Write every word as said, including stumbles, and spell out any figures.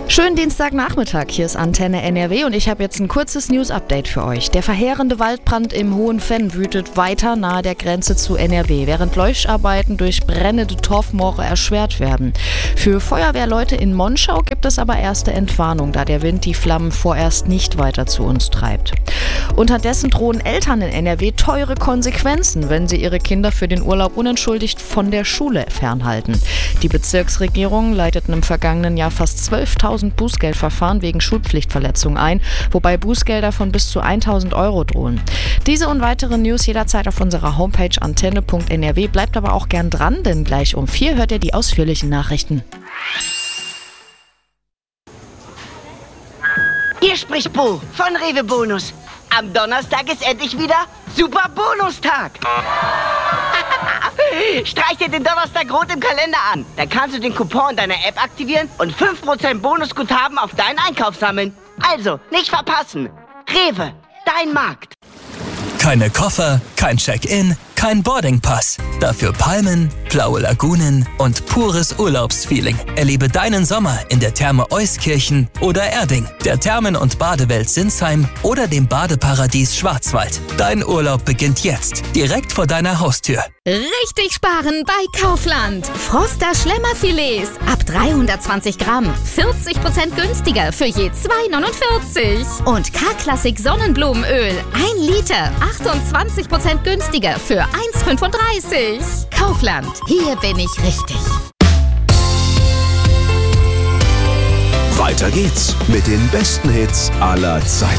Schönen Dienstagnachmittag, hier ist Antenne N R W und ich habe jetzt ein kurzes News-Update für euch. Der verheerende Waldbrand im Hohen Venn wütet weiter nahe der Grenze zu N R W, während Löscharbeiten durch brennende Torfmoore erschwert werden. Für Feuerwehrleute in Monschau gibt es aber erste Entwarnung, da der Wind die Flammen vorerst nicht weiter zu uns treibt. Unterdessen drohen Eltern in N R W teure Konsequenzen, wenn sie ihre Kinder für den Urlaub unentschuldigt von der Schule fernhalten. Die Bezirksregierung leiteten im vergangenen Jahr fast zwölftausend Bußgeldverfahren wegen Schulpflichtverletzung ein, wobei Bußgelder von bis zu tausend Euro drohen. Diese und weitere News jederzeit auf unserer Homepage antenne punkt n r w. Bleibt aber auch gern dran, denn gleich um vier hört ihr die ausführlichen Nachrichten. Hier spricht Bo von Rewe Bonus. Am Donnerstag ist endlich wieder Super Bonustag. Streich dir den Donnerstag rot im Kalender an. Dann kannst du den Coupon in deiner App aktivieren und fünf Prozent Bonusguthaben auf deinen Einkauf sammeln. Also, nicht verpassen. Rewe, dein Markt. Keine Koffer, kein Check-in, kein Boardingpass. Dafür Palmen, blaue Lagunen und pures Urlaubsfeeling. Erlebe deinen Sommer in der Therme Euskirchen oder Erding, der Thermen- und Badewelt Sinsheim oder dem Badeparadies Schwarzwald. Dein Urlaub beginnt jetzt, direkt vor deiner Haustür. Richtig sparen bei Kaufland. Froster Schlemmerfilets ab dreihundertzwanzig Gramm. vierzig Prozent günstiger für je zwei neunundvierzig. Und K-Klassik Sonnenblumenöl. ein Liter. achtundzwanzig Prozent günstiger für eins fünfunddreißig. Kaufland. Hier bin ich richtig. Weiter geht's mit den besten Hits aller Zeiten.